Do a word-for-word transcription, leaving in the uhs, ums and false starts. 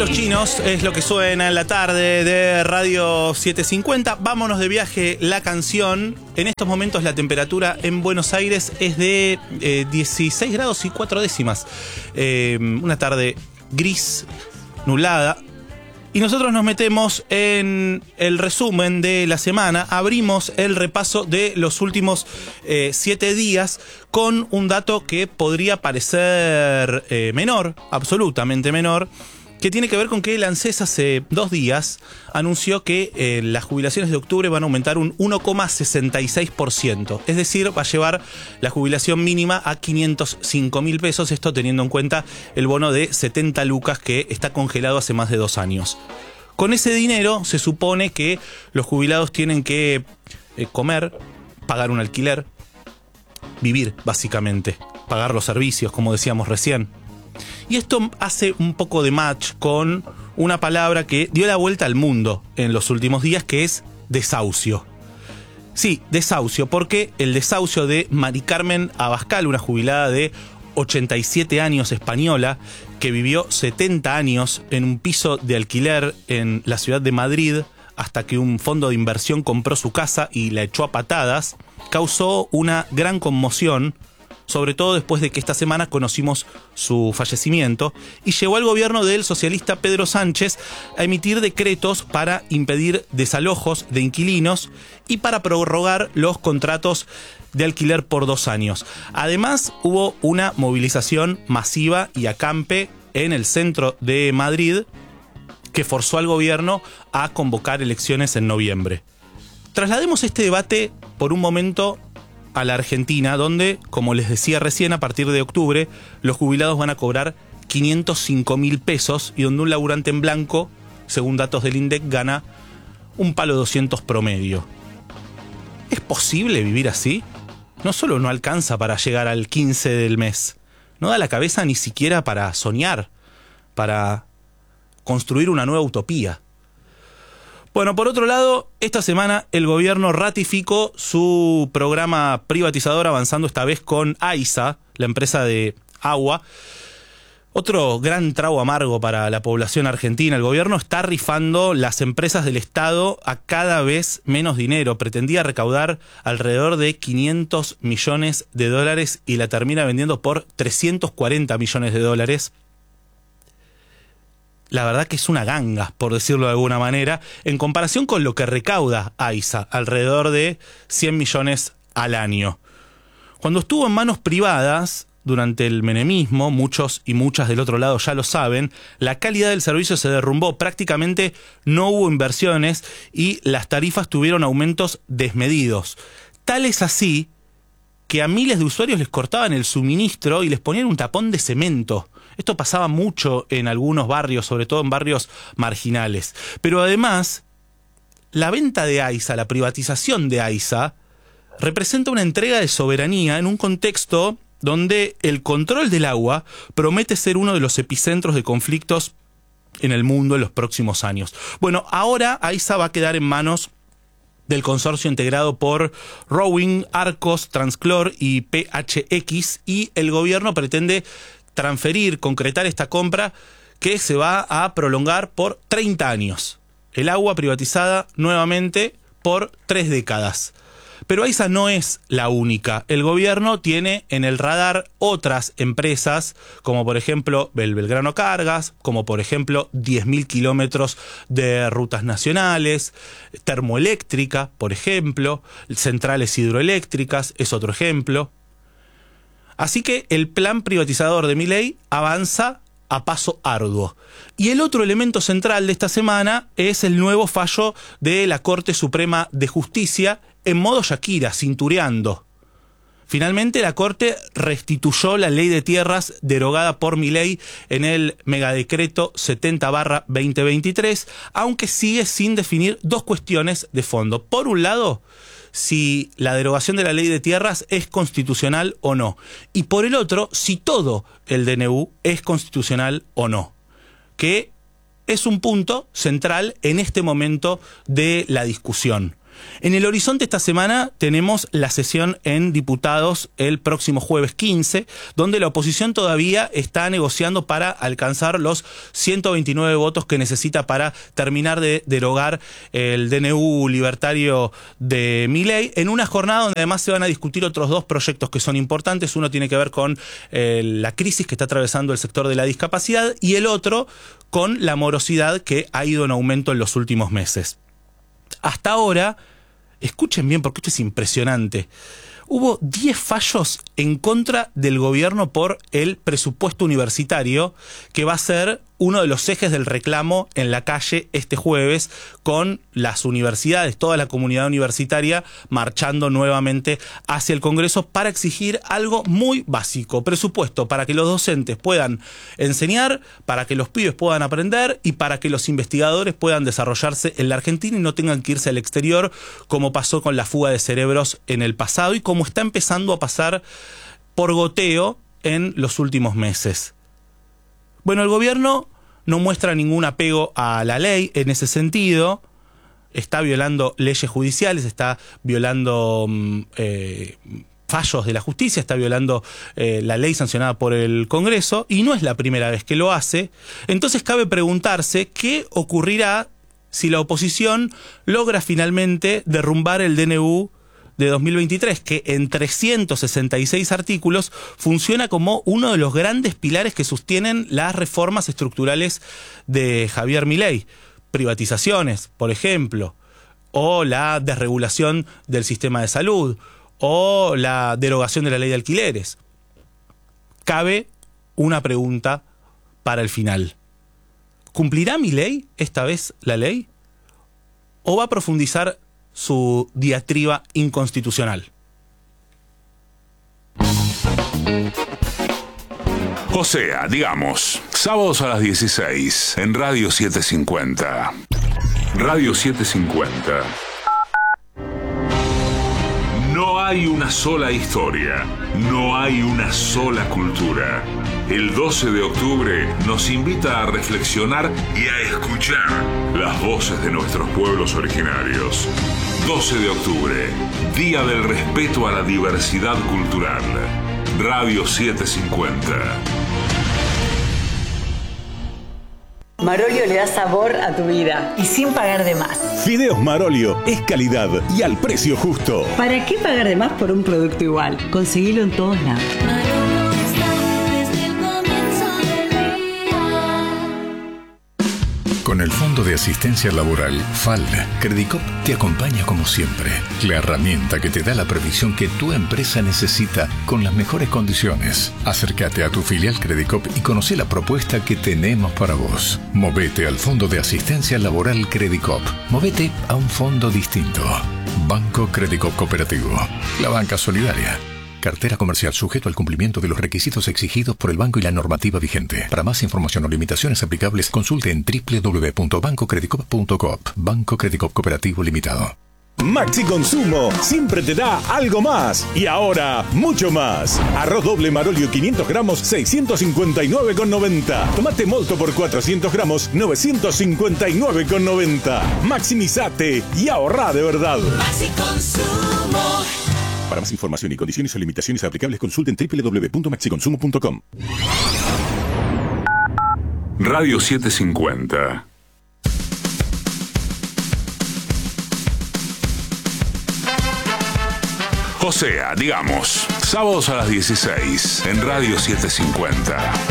Los Chinos es lo que suena en la tarde de Radio setecientos cincuenta. Vámonos de viaje, la canción. En estos momentos la temperatura en Buenos Aires es de eh, dieciséis grados y cuatro décimas. Eh, una tarde gris, nublada. Y nosotros nos metemos en el resumen de la semana. Abrimos el repaso de los últimos eh, siete días con un dato que podría parecer eh, menor, absolutamente menor, que tiene que ver con que el ANSES hace dos días anunció que eh, las jubilaciones de octubre van a aumentar un uno coma sesenta y seis por ciento. Es decir, va a llevar la jubilación mínima a quinientos cinco mil pesos, esto teniendo en cuenta el bono de setenta lucas que está congelado hace más de dos años. Con ese dinero se supone que los jubilados tienen que eh, comer, pagar un alquiler, vivir básicamente, pagar los servicios, como decíamos recién. Y esto hace un poco de match con una palabra que dio la vuelta al mundo en los últimos días, que es desahucio. Sí, desahucio, porque el desahucio de Mari Carmen Abascal, una jubilada de ochenta y siete años española, que vivió setenta años en un piso de alquiler en la ciudad de Madrid, hasta que un fondo de inversión compró su casa y la echó a patadas, causó una gran conmoción, sobre todo después de que esta semana conocimos su fallecimiento, y llevó al gobierno del socialista Pedro Sánchez a emitir decretos para impedir desalojos de inquilinos y para prorrogar los contratos de alquiler por dos años. Además, hubo una movilización masiva y acampe en el centro de Madrid que forzó al gobierno a convocar elecciones en noviembre. Traslademos este debate por un momento a la Argentina, donde, como les decía recién, a partir de octubre, los jubilados van a cobrar quinientos cinco mil pesos y donde un laburante en blanco, según datos del INDEC, gana un palo doscientos promedio. ¿Es posible vivir así? No solo no alcanza para llegar al quince del mes, no da la cabeza ni siquiera para soñar, para construir una nueva utopía. Bueno, por otro lado, esta semana el gobierno ratificó su programa privatizador, avanzando esta vez con AISA, la empresa de agua. Otro gran trago amargo para la población argentina. El gobierno está rifando las empresas del Estado a cada vez menos dinero. Pretendía recaudar alrededor de quinientos millones de dólares y la termina vendiendo por trescientos cuarenta millones de dólares. La verdad que es una ganga, por decirlo de alguna manera, en comparación con lo que recauda AISA, alrededor de cien millones al año. Cuando estuvo en manos privadas, durante el menemismo, muchos y muchas del otro lado ya lo saben, la calidad del servicio se derrumbó, prácticamente no hubo inversiones y las tarifas tuvieron aumentos desmedidos. Tal es así que a miles de usuarios les cortaban el suministro y les ponían un tapón de cemento. Esto pasaba mucho en algunos barrios, sobre todo en barrios marginales. Pero además, la venta de AISA, la privatización de AISA, representa una entrega de soberanía en un contexto donde el control del agua promete ser uno de los epicentros de conflictos en el mundo en los próximos años. Bueno, ahora AISA va a quedar en manos del consorcio integrado por Rowing, Arcos, Transclor y P H X, y el gobierno pretende transferir, concretar esta compra que se va a prolongar por treinta años. El agua privatizada nuevamente por tres décadas. Pero AISA no es la única. El gobierno tiene en el radar otras empresas, como por ejemplo Bel Belgrano Cargas, como por ejemplo diez mil kilómetros de rutas nacionales, termoeléctrica, por ejemplo, centrales hidroeléctricas es otro ejemplo. Así que el plan privatizador de Milei avanza a paso arduo. Y el otro elemento central de esta semana es el nuevo fallo de la Corte Suprema de Justicia en modo Shakira, cintureando. Finalmente la Corte restituyó la ley de tierras derogada por Milei en el megadecreto setenta barra veinte veintitrés, aunque sigue sin definir dos cuestiones de fondo. Por un lado, si la derogación de la ley de tierras es constitucional o no. Y por el otro, si todo el D N U es constitucional o no. Que es un punto central en este momento de la discusión. En el horizonte esta semana tenemos la sesión en diputados el próximo jueves quince, donde la oposición todavía está negociando para alcanzar los ciento veintinueve votos que necesita para terminar de derogar el D N U libertario de Milei, en una jornada donde además se van a discutir otros dos proyectos que son importantes. Uno tiene que ver con eh, la crisis que está atravesando el sector de la discapacidad y el otro con la morosidad que ha ido en aumento en los últimos meses. Hasta ahora, escuchen bien porque esto es impresionante, hubo diez fallos en contra del gobierno por el presupuesto universitario, que va a ser uno de los ejes del reclamo en la calle este jueves, con las universidades, toda la comunidad universitaria marchando nuevamente hacia el Congreso para exigir algo muy básico: presupuesto para que los docentes puedan enseñar, para que los pibes puedan aprender y para que los investigadores puedan desarrollarse en la Argentina y no tengan que irse al exterior, como pasó con la fuga de cerebros en el pasado y como está empezando a pasar por goteo en los últimos meses. Bueno, el gobierno no muestra ningún apego a la ley en ese sentido, está violando leyes judiciales, está violando eh, fallos de la justicia, está violando eh, la ley sancionada por el Congreso, y no es la primera vez que lo hace. Entonces cabe preguntarse qué ocurrirá si la oposición logra finalmente derrumbar el D N U de dos mil veintitrés, que en trescientos sesenta y seis artículos funciona como uno de los grandes pilares que sostienen las reformas estructurales de Javier Milei. Privatizaciones, por ejemplo, o la desregulación del sistema de salud, o la derogación de la ley de alquileres. Cabe una pregunta para el final. ¿Cumplirá Milei esta vez la ley? ¿O va a profundizar su diatriba inconstitucional? O sea, digamos, sábados a las dieciséis en Radio setecientos cincuenta. Radio setecientos cincuenta. No hay una sola historia, no hay una sola cultura. El doce de octubre nos invita a reflexionar y a escuchar las voces de nuestros pueblos originarios. doce de octubre, Día del Respeto a la Diversidad Cultural. Radio setecientos cincuenta. Marolio le da sabor a tu vida y sin pagar de más. Fideos Marolio es calidad y al precio justo. ¿Para qué pagar de más por un producto igual? Conseguilo en todos lados. Marolio está desde el comienzo del día. Con el Fondo de Asistencia Laboral, F A L, Credicop te acompaña como siempre. La herramienta que te da la previsión que tu empresa necesita con las mejores condiciones. Acércate a tu filial Credicop y conoce la propuesta que tenemos para vos. Movete al Fondo de Asistencia Laboral Credicop. Movete a un fondo distinto. Banco Credicop Cooperativo. La banca solidaria. Cartera comercial sujeto al cumplimiento de los requisitos exigidos por el banco y la normativa vigente. Para más información o limitaciones aplicables, consulte en doble u doble u doble u punto banco credicop punto coop. Banco Credicop Cooperativo Limitado. Maxi Consumo siempre te da algo más. Y ahora, mucho más. Arroz doble Marolio quinientos gramos, seiscientos cincuenta y nueve con noventa. Tomate molto por cuatrocientos gramos, novecientos cincuenta y nueve con noventa. Maximizate y ahorrá de verdad. Maxi Consumo. Para más información y condiciones o limitaciones aplicables, consulten doble u doble u doble u punto maxi consumo punto com. Radio setecientos cincuenta. O sea, digamos, sábados a las dieciséis en Radio setecientos cincuenta.